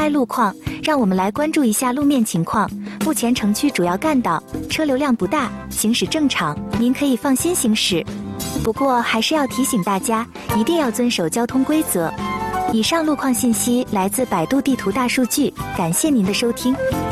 拍路况，让我们来关注一下路面情况。目前城区主要干道车流量不大，行驶正常，您可以放心行驶。不过还是要提醒大家，一定要遵守交通规则。以上路况信息来自百度地图大数据，感谢您的收听。